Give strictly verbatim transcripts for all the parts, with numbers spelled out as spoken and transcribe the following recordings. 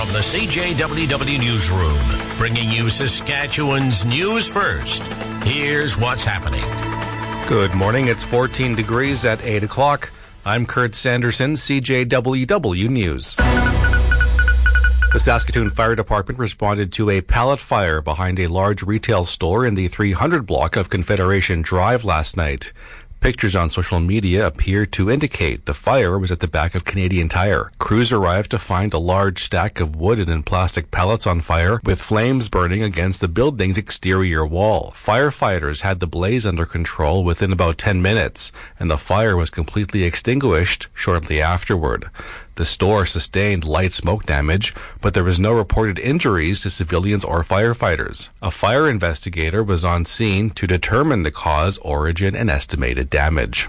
the C J W W Newsroom, bringing you Saskatchewan's news first. Here's what's happening. Good morning. It's fourteen degrees at eight o'clock. I'm Kurt Sanderson, C J W W News. The Saskatoon Fire Department responded to a pallet fire behind a large retail store in the three hundred block of Confederation Drive last night. Pictures on social media appear to indicate the fire was at the back of Canadian Tire. Crews arrived to find a large stack of wooden and plastic pallets on fire, with flames burning against the building's exterior wall. Firefighters had the blaze under control within about ten minutes, and the fire was completely extinguished shortly afterward. The store sustained light smoke damage, but there was no reported injuries to civilians or firefighters. A fire investigator was on scene to determine the cause, origin, and estimated damage.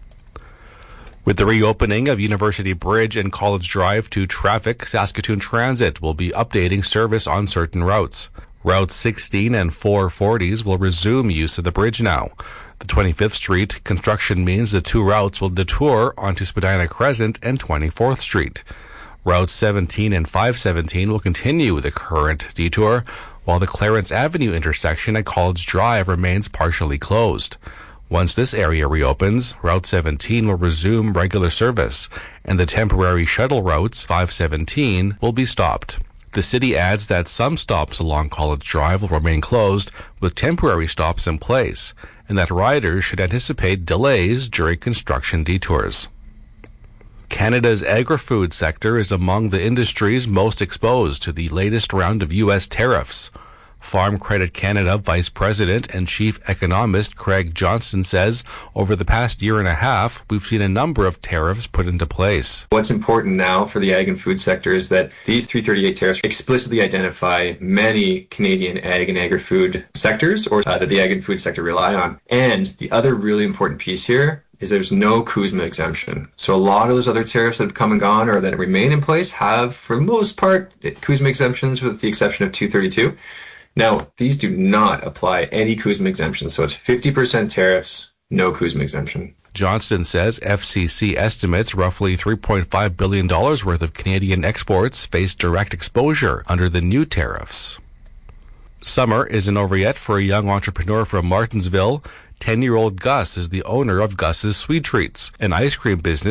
With the reopening of University Bridge and College Drive to traffic, Saskatoon Transit will be updating service on certain routes. Routes sixteen and four forties will resume use of the bridge now. The twenty-fifth Street construction means the two routes will detour onto Spadina Crescent and twenty-fourth Street. Routes seventeen and five seventeen will continue the current detour, while the Clarence Avenue intersection at College Drive remains partially closed. Once this area reopens, Route seventeen will resume regular service, and the temporary shuttle routes five seventeen will be stopped. The city adds that some stops along College Drive will remain closed, with temporary stops in place, and that riders should anticipate delays during construction detours. Canada's agri-food sector is among the industries most exposed to the latest round of U S tariffs. Farm Credit Canada Vice President and Chief Economist Craig Johnston says over the past year and a half, we've seen a number of tariffs put into place. What's important now for the ag and food sector is that these three thirty-eight tariffs explicitly identify many Canadian ag and agri-food sectors, or uh, that the ag and food sector rely on. And the other really important piece here is there's no CUSMA exemption. So a lot of those other tariffs that have come and gone or that remain in place have, for the most part, CUSMA exemptions with the exception of two thirty-two. Now, these do not apply any CUSMA exemptions, so it's fifty percent tariffs, no CUSMA exemption. Johnston says F C C estimates roughly three point five billion dollars worth of Canadian exports face direct exposure under the new tariffs. Summer isn't over yet for a young entrepreneur from Martensville. ten-year-old Gus is the owner of Gus's Sweet Treats, an ice cream business